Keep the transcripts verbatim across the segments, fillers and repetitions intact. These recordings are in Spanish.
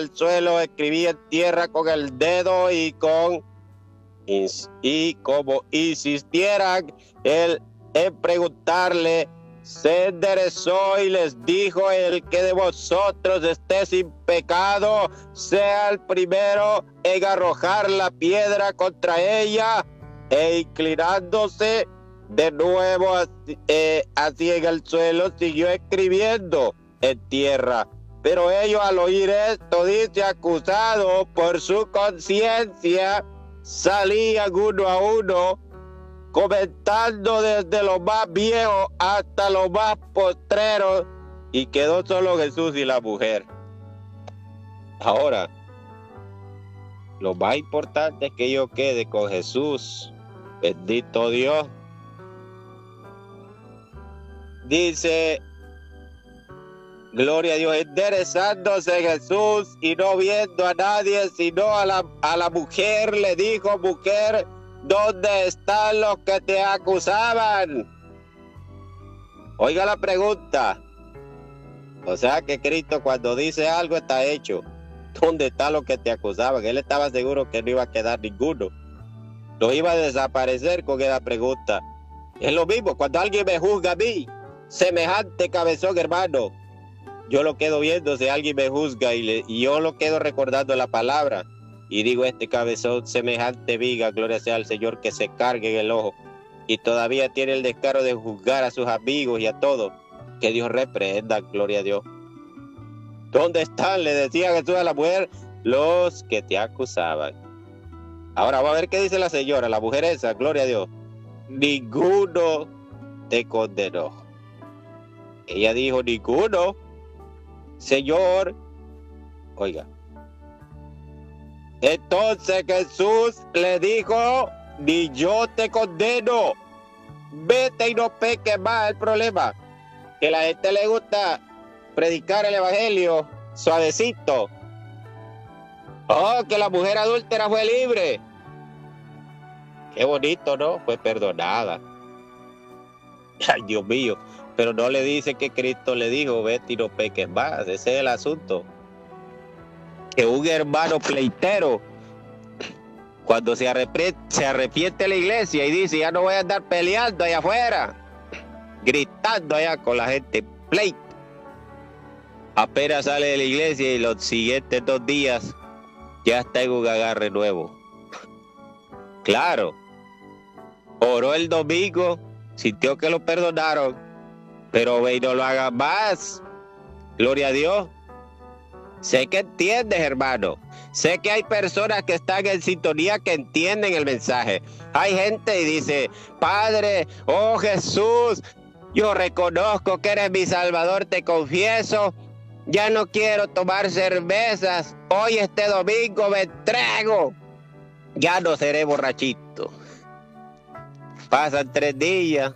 el suelo, escribía en tierra con el dedo y con y como insistieran él en preguntarle, se enderezó y les dijo: el que de vosotros esté sin pecado, sea el primero en arrojar la piedra contra ella. E inclinándose de nuevo así, eh, así en el suelo, siguió escribiendo en tierra. Pero ellos, al oír esto, dice, acusados por su conciencia, salían uno a uno, comentando desde los más viejos hasta los más postreros, y quedó solo Jesús y la mujer. Ahora, lo más importante es que yo quede con Jesús. Bendito Dios. Dice, gloria a Dios, enderezándose Jesús y no viendo a nadie sino a la, a la mujer, le dijo: mujer, ¿dónde están los que te acusaban? Oiga la pregunta. O sea que Cristo, cuando dice algo, está hecho. ¿Dónde están los que te acusaban? Él estaba seguro que no iba a quedar ninguno. No iba a desaparecer con esa pregunta. Es lo mismo, cuando alguien me juzga a mí, semejante cabezón, hermano, yo lo quedo viendo. Si alguien me juzga y, le, y yo lo quedo recordando la palabra, y digo, este cabezón, semejante viga, gloria sea al Señor, que se cargue en el ojo, y todavía tiene el descaro de juzgar a sus amigos y a todos, que Dios reprenda, gloria a Dios. ¿Dónde están?, le decía Jesús a la mujer, los que te acusaban. Ahora vamos a ver qué dice la señora, la mujer esa, gloria a Dios. Ninguno te condenó. Ella dijo, ninguno. Señor, oiga. Entonces Jesús le dijo, ni yo te condeno. Vete y no peques más. El problema, que a la gente le gusta predicar el evangelio suavecito. Oh, que la mujer adúltera fue libre. Qué bonito, ¿no? Fue perdonada. Ay, Dios mío. Pero no le dice que Cristo le dijo, vete y no peques más. Ese es el asunto. Que un hermano pleitero, cuando se arrepiente, se arrepiente la iglesia y dice, ya no voy a andar peleando allá afuera, gritando allá con la gente, pleito. Apenas sale de la iglesia y los siguientes dos días ya está en un agarre nuevo. Claro, oró el domingo, sintió que lo perdonaron, pero ve y no lo hagas más. Gloria a Dios. Sé que entiendes, hermano. Sé que hay personas que están en sintonía, que entienden el mensaje. Hay gente y dice, Padre, oh Jesús, yo reconozco que eres mi Salvador, te confieso, ya no quiero tomar cervezas, hoy este domingo me entrego, ya no seré borrachito. Pasan tres días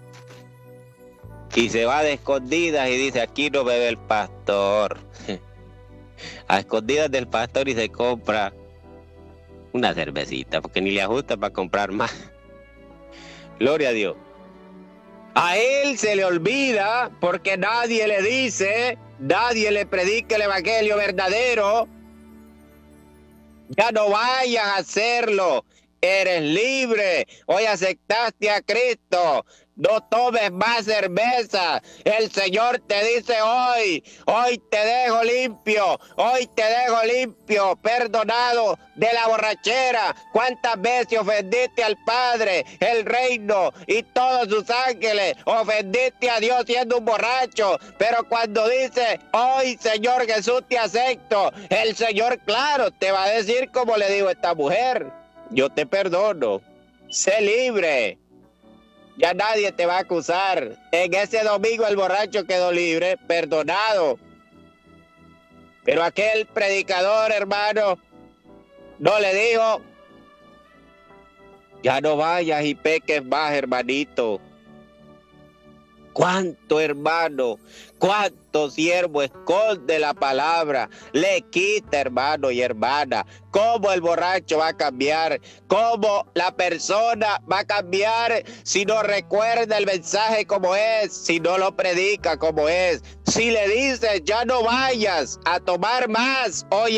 y se va de escondidas y dice, aquí no me ve el pastor. A escondidas del pastor y se compra una cervecita, porque ni le ajusta para comprar más. Gloria a Dios. A él se le olvida, porque nadie le dice, nadie le predica el evangelio verdadero. Ya no vayas a hacerlo. Eres libre. Hoy aceptaste a Cristo. No tomes más cerveza. El Señor te dice hoy, hoy te dejo limpio, hoy te dejo limpio, perdonado de la borrachera. ¿Cuántas veces ofendiste al Padre, el reino y todos sus ángeles? Ofendiste a Dios siendo un borracho. Pero cuando dice, hoy Señor Jesús te acepto, el Señor, claro, te va a decir como le digo a esta mujer, yo te perdono, sé libre. Ya nadie te va a acusar. En ese domingo el borracho quedó libre, perdonado. Pero aquel predicador, hermano, no le dijo, ya no vayas y peques más, hermanito. ¿Cuánto hermano, cuánto siervo esconde la palabra? Le quita, hermano y hermana. ¿Cómo el borracho va a cambiar? ¿Cómo la persona va a cambiar si no recuerda el mensaje como es? Si no lo predica como es. Si le dices, ya no vayas a tomar más, oye,